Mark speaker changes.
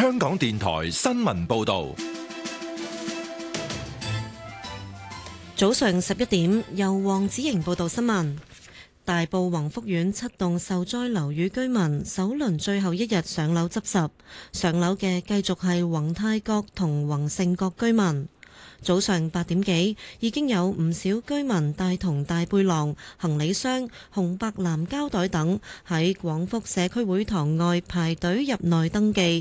Speaker 1: 香港電台新聞報道。
Speaker 2: 早上11點，由黃子瑩報道新聞。大埔宏福苑7棟受災樓宇居民首輪最後一日上樓執拾，上樓嘅繼續係宏泰閣同宏盛閣居民。早上8點幾，已經有唔少居民帶同大背囊、行李箱、紅白藍膠袋等喺廣福社區會堂外排隊入內登記。